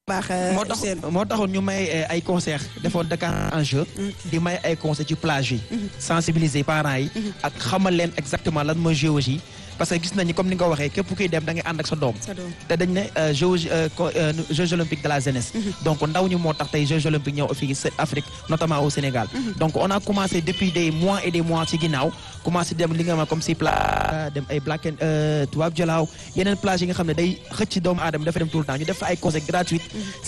moo taxoon ñu may ay conseils defoon Dakar en jeu di may ay conseils ci plage yi sensibiliser parents yi ak xamal leen exactement lan mooy géologie parce que gis nañu comme ni nga ko waxee képp kuy dem da ngay ànd ak sa doom te dañ ne Jeux olympiques de la jeunesse donc ndaw ñu moo tax tey Jeux olympiques ñëw fii Afrique notamment au Sénégal donc on a commencé depuis des mois et des mois ci ginnaaw commencé dem li nga xam comme si plage dem ay Black Tubaab Jalaaw yeneen plage yi nga xam ne day xëcc doomu aadama dafa dem tout le temps ñu def fa ay conseils gratuits